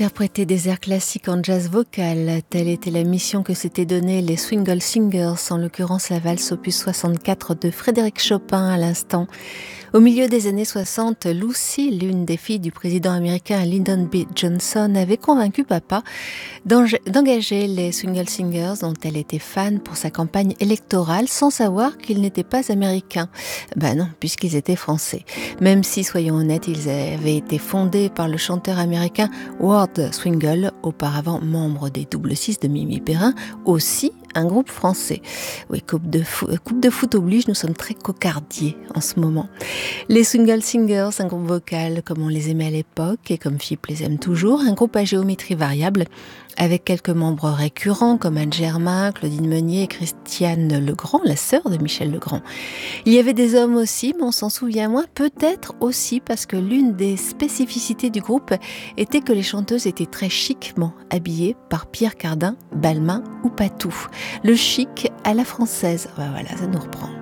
Interpréter des airs classiques en jazz vocal, telle était la mission que s'étaient donnée les Swingle Singers, en l'occurrence la valse opus 64 de Frédéric Chopin à l'instant. Au milieu des années 60, Lucy, l'une des filles du président américain Lyndon B. Johnson, avait convaincu papa d'engager les Swingle Singers, dont elle était fan, pour sa campagne électorale, sans savoir qu'ils n'étaient pas américains. Ben non, puisqu'ils étaient français. Même si, soyons honnêtes, ils avaient été fondés par le chanteur américain Ward Swingle, auparavant membre des Double Six de Mimi Perrin, aussi un groupe français. Oui, coupe de foot oblige, nous sommes très cocardiers en ce moment. Les Swingle Singers, un groupe vocal comme on les aimait à l'époque et comme Philippe les aime toujours, un groupe à géométrie variable avec quelques membres récurrents comme Anne Germain, Claudine Meunier et Christiane Legrand, la sœur de Michel Legrand. Il y avait des hommes aussi, mais on s'en souvient moins, peut-être aussi parce que l'une des spécificités du groupe était que les chanteuses étaient très chiquement habillées par Pierre Cardin, Balmain ou Patou. Le chic à la française, voilà, ça nous reprend.